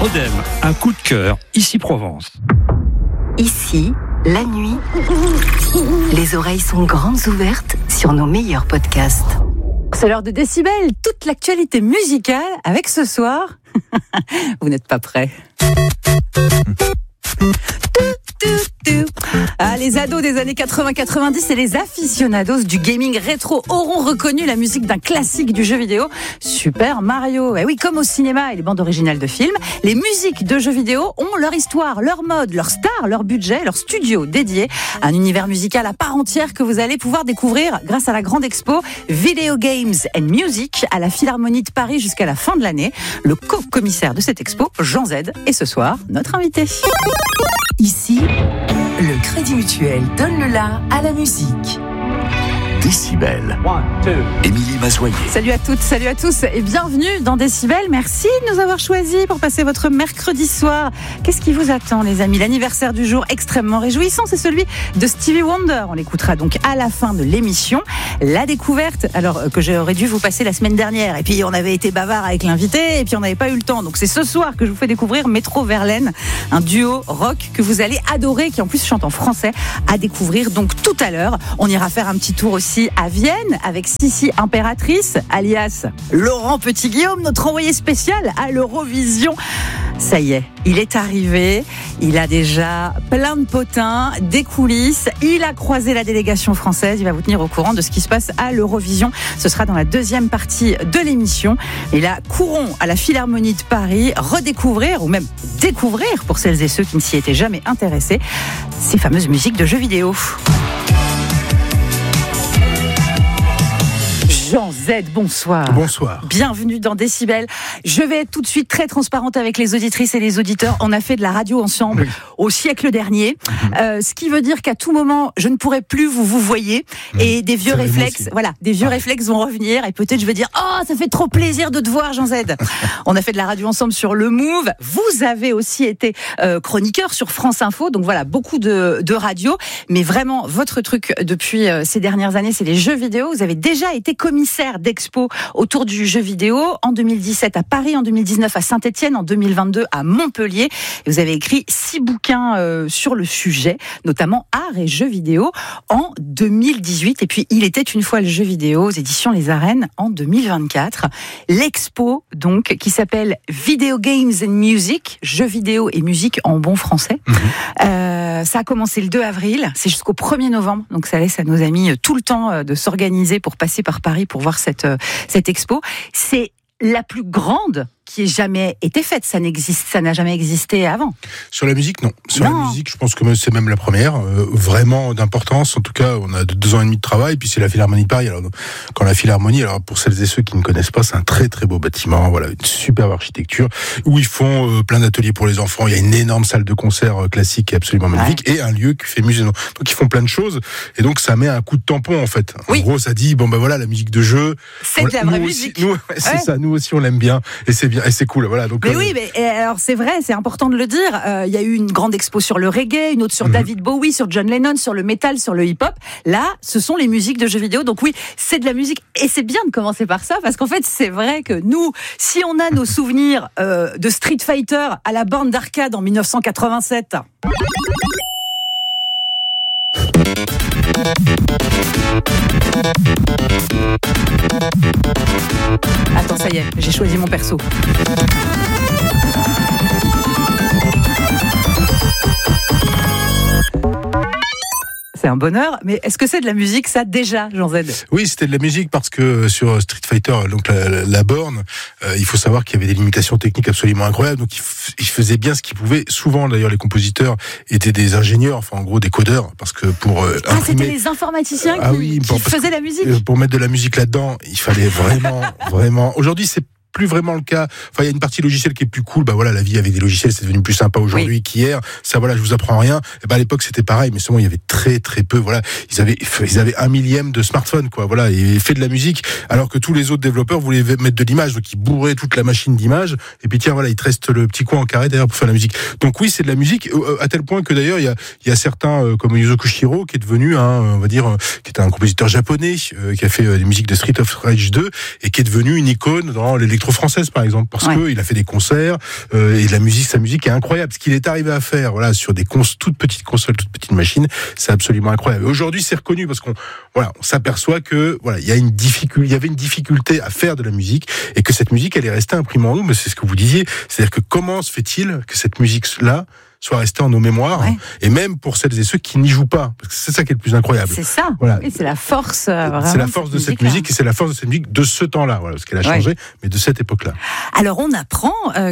Odem, un coup de cœur, ici Provence. Ici, la nuit, les oreilles sont grandes ouvertes sur nos meilleurs podcasts. C'est l'heure de Décibel, toute l'actualité musicale avec ce soir. Vous n'êtes pas prêts. Ah, les ados des années 80-90 et les aficionados du gaming rétro auront reconnu la musique d'un classique du jeu vidéo, Super Mario. Et oui, comme au cinéma et les bandes originales de films, les musiques de jeux vidéo ont leur histoire, leur mode, leur star, leur budget, leur studio dédié. Un univers musical à part entière que vous allez pouvoir découvrir grâce à la grande expo Video Games and Music à la Philharmonie de Paris jusqu'à la fin de l'année. Le co-commissaire de cette expo, Jean Z, est ce soir notre invité. Ici, le Crédit Mutuel donne le la à la musique. Décibel. Émilie Mazoyer. Salut à toutes, salut à tous et bienvenue dans Décibel. Merci de nous avoir choisis pour passer votre mercredi soir. Qu'est-ce qui vous attend, les amis? L'anniversaire du jour extrêmement réjouissant, c'est celui de Stevie Wonder. On l'écoutera donc à la fin de l'émission. La découverte, alors que j'aurais dû vous passer la semaine dernière. Et puis on avait été bavard avec l'invité et puis on n'avait pas eu le temps. Donc c'est ce soir que je vous fais découvrir Métro Verlaine, un duo rock que vous allez adorer, qui en plus chante en français, à découvrir donc tout à l'heure. On ira faire un petit tour aussi à Vienne avec Sissi Impératrice, alias Laurent Petit-Guillaume, notre envoyé spécial à l'Eurovision. Ça y est, il est arrivé, il a déjà plein de potins, des coulisses, il a croisé la délégation française, il va vous tenir au courant de ce qui se passe à l'Eurovision. Ce sera dans la deuxième partie de l'émission. Et là, courons à la Philharmonie de Paris, redécouvrir, ou même découvrir, pour celles et ceux qui ne s'y étaient jamais intéressés, ces fameuses musiques de jeux vidéo. Jean Z, bonsoir. Bonsoir. Bienvenue dans Décibel. Je vais être tout de suite très transparente avec les auditrices et les auditeurs. On a fait de la radio ensemble au siècle dernier, ce qui veut dire qu'à tout moment, je ne pourrai plus vous voyez et des vieux réflexes, réflexes vont revenir et peut-être je vais dire oh ça fait trop plaisir de te voir Jean Z. On a fait de la radio ensemble sur le Move. Vous avez aussi été chroniqueur sur France Info, donc voilà beaucoup de radio, mais vraiment votre truc depuis ces dernières années, c'est les jeux vidéo. Vous avez déjà été commissaire d'expo autour du jeu vidéo en 2017 à Paris, en 2019 à Saint-Étienne, en 2022 à Montpellier. Et vous avez écrit 6 bouquins sur le sujet, notamment art et jeux vidéo en 2018. Et puis il était une fois le jeu vidéo aux éditions Les Arènes en 2024. L'expo donc qui s'appelle Video Games and Music, jeux vidéo et musique en bon français. Ça a commencé le 2 avril, c'est jusqu'au 1er novembre, donc ça laisse à nos amis tout le temps de s'organiser pour passer par Paris pour voir cette expo. C'est la plus grande qui ait jamais été faite. Ça n'a jamais existé avant. Sur la musique, non. Sur la musique, je pense que c'est même la première, vraiment d'importance. En tout cas, on a 2 ans et demi de travail, puis c'est la Philharmonie de Paris. Alors, quand la Philharmonie, alors pour celles et ceux qui ne connaissent pas, c'est un très très beau bâtiment, voilà, une superbe architecture, où ils font plein d'ateliers pour les enfants. Il y a une énorme salle de concert classique qui est absolument magnifique, et un lieu qui fait musée. Donc ils font plein de choses, et donc ça met un coup de tampon en fait. En gros, ça dit bon ben voilà, la musique de jeu, c'est de la vraie musique. C'est ça, nous aussi on l'aime bien, et c'est bien. Et c'est cool, voilà. Donc, mais oui, mais alors c'est vrai, c'est important de le dire. Il y a eu une grande expo sur le reggae, une autre sur David Bowie, sur John Lennon, sur le metal, sur le hip-hop. Là, ce sont les musiques de jeux vidéo. Donc oui, c'est de la musique. Et c'est bien de commencer par ça, parce qu'en fait, c'est vrai que nous, si on a nos souvenirs de Street Fighter à la borne d'arcade en 1987... Attends, ça y est, j'ai choisi mon perso. C'est un bonheur, mais est-ce que c'est de la musique, ça, déjà, Jean Z? Oui, c'était de la musique parce que sur Street Fighter, donc la borne, il faut savoir qu'il y avait des limitations techniques absolument incroyables, donc ils faisaient bien ce qu'ils pouvaient. Souvent, d'ailleurs, les compositeurs étaient des ingénieurs, enfin, en gros, des codeurs, parce que pour imprimer... c'était les informaticiens qui faisaient la musique? Pour mettre de la musique là-dedans, il fallait vraiment... Aujourd'hui, c'est plus vraiment le cas. Enfin, il y a une partie logicielle qui est plus cool. Bah voilà, la vie avec des logiciels, c'est devenu plus sympa aujourd'hui qu'hier. Ça, voilà, je vous apprends rien. Et bah, à l'époque, c'était pareil, mais seulement il y avait très, très peu. Voilà, ils avaient 1 millième de smartphone, quoi. Voilà, et fait de la musique, alors que tous les autres développeurs voulaient mettre de l'image, donc ils bourraient toute la machine d'image. Et puis tiens, voilà, il te reste le petit coin en carré derrière pour faire la musique. Donc oui, c'est de la musique, à tel point que d'ailleurs, il y a certains, comme Yuzo Koshiro, qui est devenu on va dire, qui était un compositeur japonais, qui a fait des musiques de Street of Rage 2, et qui est devenu une icône dans l'électronique Italo-Française par exemple, parce que il a fait des concerts et de la musique, sa musique est incroyable. Ce qu'il est arrivé à faire, voilà, sur des toutes petites consoles, toutes petites machines, c'est absolument incroyable. Aujourd'hui, c'est reconnu parce qu'on s'aperçoit que voilà, il y avait une difficulté à faire de la musique et que cette musique, elle est restée imprimée en nous. Mais c'est ce que vous disiez, c'est-à-dire que comment se fait-il que cette musique-là soit restée en nos mémoires, et même pour celles et ceux qui n'y jouent pas, parce que c'est ça qui est le plus incroyable. C'est ça. Voilà. Et c'est la force. Vraiment, c'est la force de cette musique et c'est la force de cette musique de ce temps-là, voilà, parce qu'elle a changé, mais de cette époque-là. Alors on apprend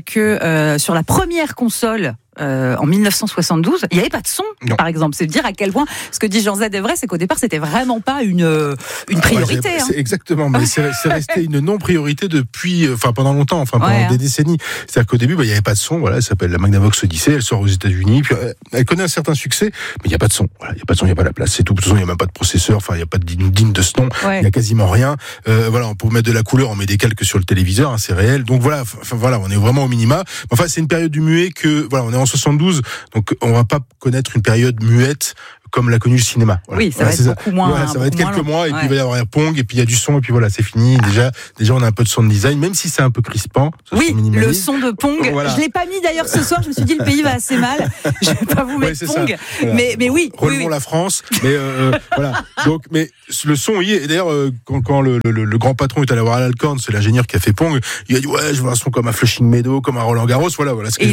que sur la première console. En 1972, il n'y avait pas de son, par exemple. C'est dire à quel point ce que dit Jean Z est vrai, c'est qu'au départ, c'était vraiment pas une priorité. C'est exactement, mais c'est resté une non-priorité depuis, pendant longtemps, pendant des décennies. C'est-à-dire qu'au début, il n'y avait pas de son. Voilà, elle s'appelle la Magnavox Odyssey. Elle sort aux États-Unis. Puis elle connaît un certain succès, mais il n'y a pas de son. Voilà, il n'y a pas de son, il n'y a pas la place. C'est tout. De toute façon, il n'y a même pas de processeur. Il n'y a pas de digne de ce nom. Il n'y a quasiment rien. Voilà, pour mettre de la couleur, on met des calques sur le téléviseur. Hein, c'est réel. Donc voilà, on est vraiment au minima. Enfin, c'est une période du muet que, voilà, on est en 72, donc on va pas connaître une période muette comme l'a connu le cinéma. Voilà. Oui, ça va être beaucoup moins. Voilà, ça va être quelques mois, et puis il va y avoir un Pong, et puis il y a du son, et puis voilà, c'est fini. Déjà, on a un peu de sound design, même si c'est un peu crispant. Oui, le son de Pong. Voilà. Je l'ai pas mis d'ailleurs ce soir. Je me suis dit le pays va assez mal. Je vais pas vous mettre Pong, voilà. mais oui. Relevons la France. Mais voilà. Donc, mais le son, oui. Et d'ailleurs, quand le grand patron est allé voir Al Alcorn, c'est l'ingénieur qui a fait Pong, il a dit je veux un son comme un Flushing Meadow, comme un Roland Garros. Voilà ce que.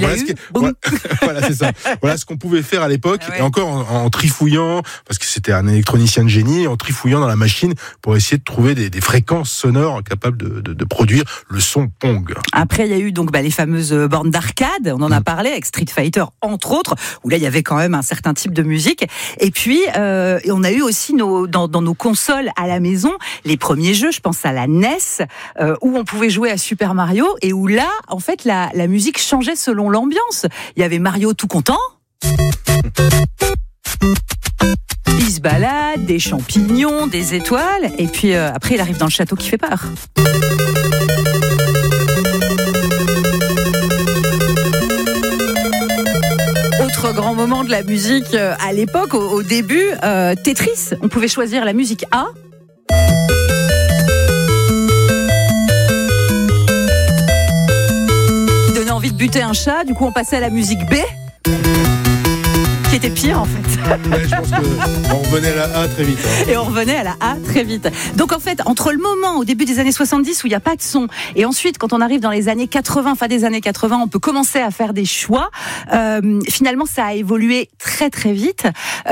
Voilà, c'est ça. Voilà ce qu'on pouvait faire à l'époque, et encore en trifouillant, parce que c'était un électronicien de génie, en trifouillant dans la machine pour essayer de trouver des fréquences sonores capables de produire le son Pong. Après, il y a eu donc les fameuses bornes d'arcade, on en a parlé, avec Street Fighter entre autres, où là il y avait quand même un certain type de musique. Et puis on a eu aussi dans nos consoles à la maison les premiers jeux, je pense à la NES, où on pouvait jouer à Super Mario, et où là en fait la musique changeait selon l'ambiance. Il y avait Mario tout content. Il se balade, des champignons, des étoiles, et puis après il arrive dans le château qui fait peur. Autre grand moment de la musique à l'époque, au début, Tetris. On pouvait choisir la musique A. Qui donnait envie de buter un chat, du coup on passait à la musique B. Qui était pire en fait. Je pense qu'on revenait à la A très vite. Et on revenait à la A très vite. Donc en fait, entre le moment au début des années 70 où il n'y a pas de son, et ensuite quand on arrive dans les années 80, fin des années 80, on peut commencer à faire des choix. Finalement, ça a évolué très très vite.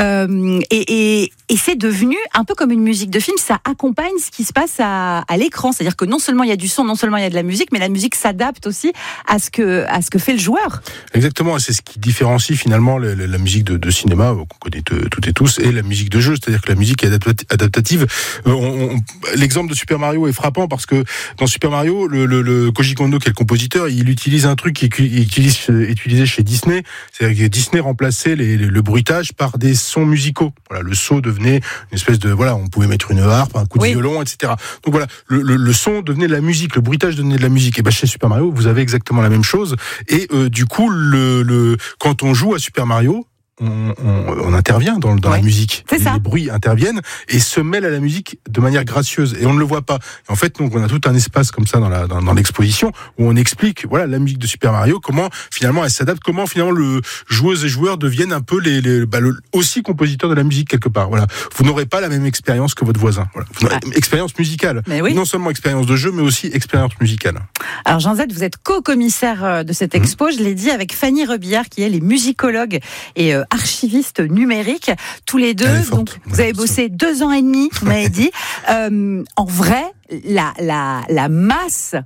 Et c'est devenu un peu comme une musique de film, ça accompagne ce qui se passe à l'écran. C'est-à-dire que non seulement il y a du son, non seulement il y a de la musique, mais la musique s'adapte aussi à ce que fait le joueur. Exactement, c'est ce qui différencie finalement la musique de cinéma qu'on connaît toutes et tous, et la musique de jeu, c'est-à-dire que la musique est adaptative. L'exemple de Super Mario est frappant parce que dans Super Mario, le Koji Kondo, qui est le compositeur, il utilise un truc qui est utilisé chez Disney, c'est-à-dire que Disney remplaçait le bruitage par des sons musicaux. Voilà, le saut devenait une espèce de, on pouvait mettre une harpe, un coup de violon, etc. Donc voilà, le son devenait de la musique, le bruitage devenait de la musique. Et chez Super Mario, vous avez exactement la même chose. Et du coup, quand on joue à Super Mario, on intervient dans la musique. Les bruits interviennent et se mêlent à la musique de manière gracieuse, et on ne le voit pas. Et en fait, donc, on a tout un espace comme ça dans l'exposition où on explique la musique de Super Mario, comment finalement elle s'adapte, comment finalement le joueuses et joueurs deviennent un peu aussi compositeurs de la musique quelque part. Voilà, vous n'aurez pas la même expérience que votre voisin. Voilà, expérience musicale, non seulement expérience de jeu, mais aussi expérience musicale. Alors Jean Z, vous êtes co-commissaire de cette expo, je l'ai dit, avec Fanny Rebillard, qui est les musicologues et archiviste numérique, tous les deux. Donc, vous avez bossé 2 ans et demi, vous m'avez dit. En vrai, la masse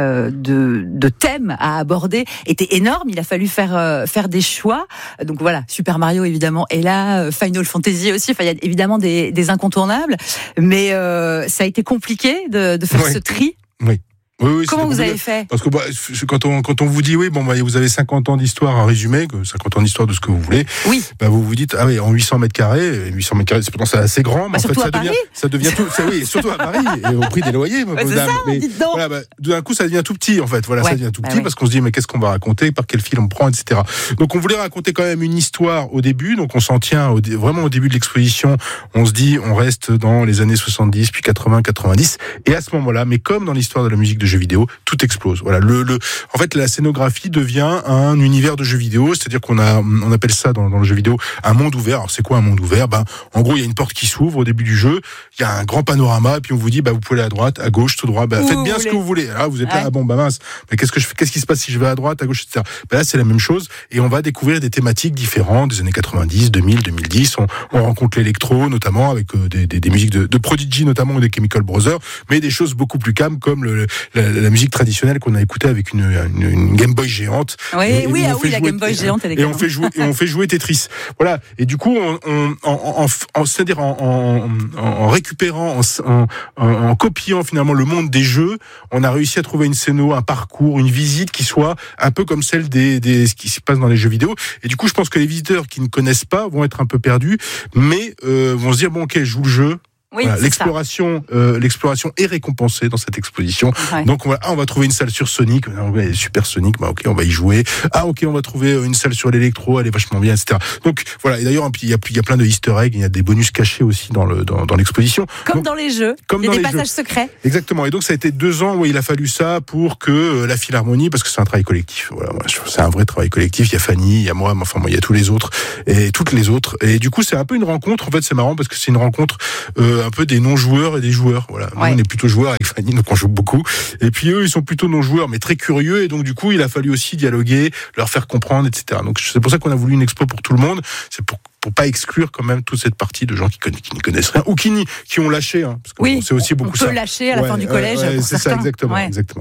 de thèmes à aborder était énorme. Il a fallu faire des choix. Donc voilà, Super Mario évidemment est là, Final Fantasy aussi. Enfin, il y a évidemment des incontournables, mais ça a été compliqué de faire ce tri. Oui, comment vous avez fait? Parce que quand on vous dit vous avez 50 ans d'histoire à résumer, 50 ans d'histoire de ce que vous voulez, vous vous dites en 800 mètres carrés, c'est assez grand, mais en fait ça devient tout, surtout à Paris et au prix des loyers, d'un coup ça devient tout petit en fait, ça devient tout petit parce qu'on se dit mais qu'est-ce qu'on va raconter, par quel fil on prend, etc. Donc on voulait raconter quand même une histoire au début, donc on s'en tient vraiment au début de l'exposition, on se dit on reste dans les années 70 puis 80, 90, et à ce moment-là, mais comme dans l'histoire de la musique de de jeux vidéo, tout explose. Voilà, en fait, la scénographie devient un univers de jeux vidéo, c'est-à-dire on appelle ça dans le jeu vidéo un monde ouvert. Alors c'est quoi un monde ouvert ? En gros, il y a une porte qui s'ouvre au début du jeu, il y a un grand panorama, et puis on vous dit, vous pouvez aller à droite, à gauche, tout droit. Faites bien ce que vous voulez. Là, vous êtes là, mince. Mais qu'est-ce qui se passe si je vais à droite, à gauche, etc. Là, c'est la même chose, et on va découvrir des thématiques différentes des années 90, 2000, 2010. On rencontre l'électro, notamment avec des musiques de Prodigy, notamment, ou des Chemical Brothers, mais des choses beaucoup plus calmes, comme la musique traditionnelle qu'on a écoutée avec une Game Boy géante. La Game Boy géante, elle est et on fait jouer Tetris. Voilà. Et du coup, c'est-à-dire en récupérant, en copiant finalement le monde des jeux, on a réussi à trouver une scéno, un parcours, une visite qui soit un peu comme celle ce qui se passe dans les jeux vidéo. Et du coup, je pense que les visiteurs qui ne connaissent pas vont être un peu perdus, mais vont se dire, bon, ok, je joue le jeu. Oui, voilà, l'exploration est récompensée dans cette exposition. Ouais. Donc on va trouver une salle sur Sonic, Super Sonic, ok, on va y jouer. Ok, on va trouver une salle sur l'électro, elle est vachement bien, etc. Donc voilà, et d'ailleurs il y a plein de Easter eggs, il y a des bonus cachés aussi dans l'exposition. Comme dans les jeux, il y a des passages secrets. Exactement. Et donc ça a été 2 ans où il a fallu ça pour que la Philharmonie, parce que c'est un travail collectif. Voilà, c'est un vrai travail collectif. Il y a Fanny, il y a moi, il y a tous les autres et toutes les autres. Et du coup, c'est un peu une rencontre. En fait, c'est marrant parce que c'est une rencontre un peu des non-joueurs et des joueurs. Voilà. Nous, on est plutôt joueurs avec Fanny, donc on joue beaucoup. Et puis eux, ils sont plutôt non-joueurs, mais très curieux. Et donc, du coup, il a fallu aussi dialoguer, leur faire comprendre, etc. Donc, c'est pour ça qu'on a voulu une expo pour tout le monde. C'est pour pas exclure quand même toute cette partie de gens qui n'y connaissent rien ou qui ont lâché. Parce que c'est aussi beaucoup ça. On peut lâcher à la fin du collège. C'est ça, exactement.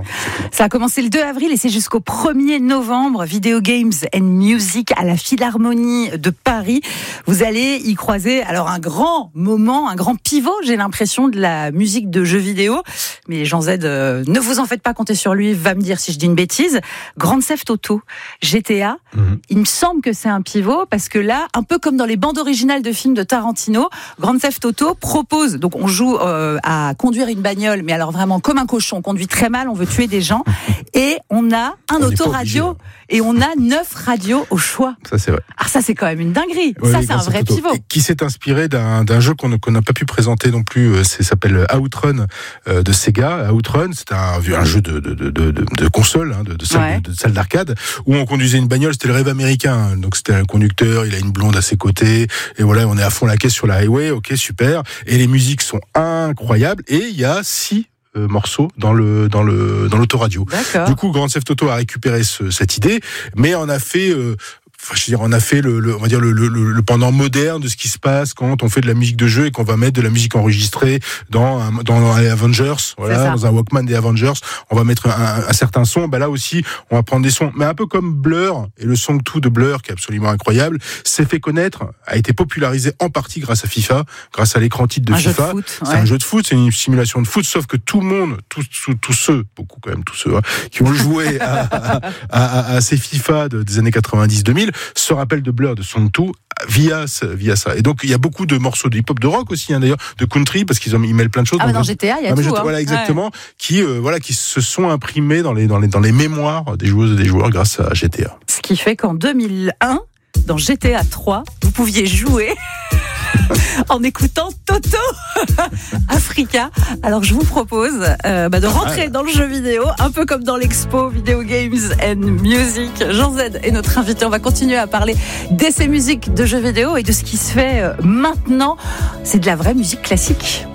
Ça a commencé le 2 avril et c'est jusqu'au 1er novembre. Video Games and Music à la Philharmonie de Paris. Vous allez y croiser alors un grand moment, un grand pivot, j'ai l'impression, de la musique de jeux vidéo. Mais Jean Z, ne vous en faites pas, compter sur lui, va me dire si je dis une bêtise. Grand Theft Auto, GTA, il me semble que c'est un pivot parce que là, un peu comme dans les bandes originales de films de Tarantino, Grand Theft Auto propose, donc on joue à conduire une bagnole, mais alors vraiment comme un cochon, on conduit très mal, on veut tuer des gens, et on a un autoradio, et on a 9 radios au choix. Ça c'est vrai. Alors ça c'est quand même une dinguerie, c'est un vrai pivot. Et qui s'est inspiré d'un jeu qu'on n'a pas pu présenter non plus, ça s'appelle Outrun de Sega. Outrun, c'est un jeu de console, de salle d'arcade, où on conduisait une bagnole, c'était le rêve américain, donc c'était un conducteur, il a une blonde à ses côtés, et voilà, on est à fond la caisse sur la highway, ok, super, et les musiques sont incroyables, et il y a 6 morceaux dans l'autoradio. D'accord. Du coup, Grand Theft Auto a récupéré cette idée, mais on a fait on a fait le pendant moderne de ce qui se passe quand on fait de la musique de jeu et qu'on va mettre de la musique enregistrée dans les Avengers, voilà, dans un Walkman des Avengers, on va mettre un certain son. Là aussi, on va prendre des sons, mais un peu comme Blur, et le Song 2 de Blur, qui est absolument incroyable, s'est fait connaître, a été popularisé en partie grâce à FIFA, grâce à l'écran titre de FIFA. C'est un jeu de foot, c'est une simulation de foot, sauf que tout le monde, tous ceux qui ont joué à ces FIFA des années 90-2000 se rappelle de Blur, de Song 2 via ça. Et donc il y a beaucoup de morceaux de hip-hop, de rock aussi, d'ailleurs, de country, parce qu'ils mêlent plein de choses. Dans GTA, il y a tout. Voilà, exactement, qui se sont imprimés dans les mémoires des joueuses et des joueurs grâce à GTA. Ce qui fait qu'en 2001, dans GTA 3, vous pouviez jouer en écoutant Toto Africa. Alors je vous propose de rentrer dans le jeu vidéo, un peu comme dans l'expo Video Games and Music. Jean Z est notre invité. On va continuer à parler d'essais musiques de jeux vidéo et de ce qui se fait maintenant. C'est de la vraie musique classique.